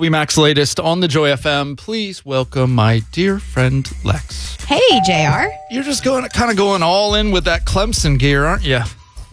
Mac's latest on the Joy FM. Please welcome my dear friend Lex. Hey, JR. You're just going all in with that Clemson gear, aren't you?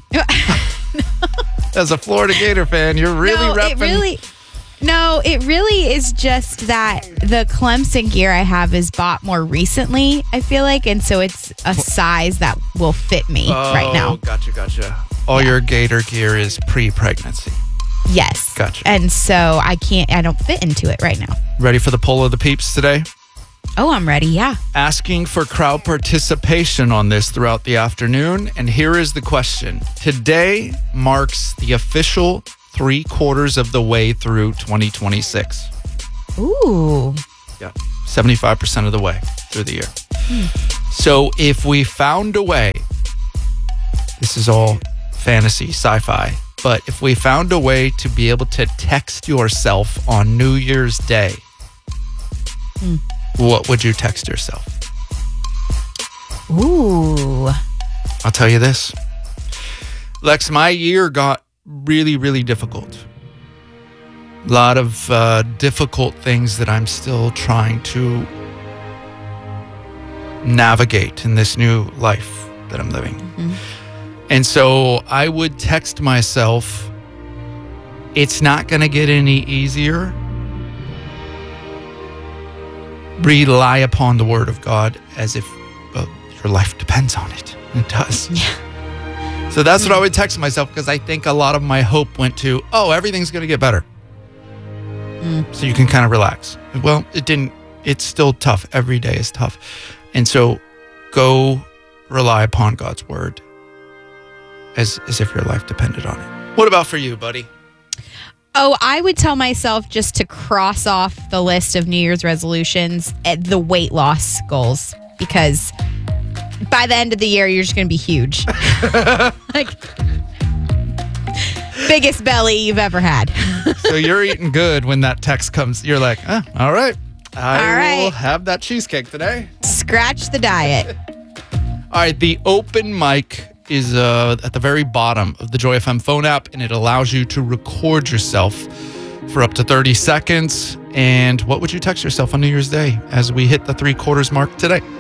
As a Florida Gator fan, you're really repping. It really is just that the Clemson gear I have is bought more recently, I feel like, and so it's a size that will fit me right now. Gotcha. All your Gator gear is pre-pregnancy. Yes. Gotcha. And so I don't fit into it right now. Ready for the poll of the peeps today? Oh, I'm ready, yeah. Asking for crowd participation on this throughout the afternoon. And here is the question. Today marks the official 3/4 of the way through 2026. Ooh. Yeah, 75% of the way through the year. So if we found a way, this is all fantasy, sci-fi, but if we found a way to be able to text yourself on New Year's Day, what would you text yourself? Ooh. I'll tell you this. Lex, my year got really, really difficult. A lot of difficult things that I'm still trying to navigate in this new life that I'm living. Mm-hmm. And so I would text myself, it's not going to get any easier. Rely upon the word of God as if your life depends on it. It does. Yeah. So that's what I would text myself, because I think a lot of my hope went to, everything's going to get better. So you can kind of relax. Well, it didn't. It's still tough. Every day is tough. And so go rely upon God's word as if your life depended on it. What about for you, buddy? Oh, I would tell myself just to cross off the list of New Year's resolutions the weight loss goals, because by the end of the year, you're just going to be huge. Like, biggest belly you've ever had. So you're eating good when that text comes. You're like, all right. I will have that cheesecake today. Scratch the diet. All right. The open mic is at the very bottom of the Joy FM phone app, and it allows you to record yourself for up to 30 seconds. And what would you text yourself on New Year's Day as we hit the 3/4 mark today?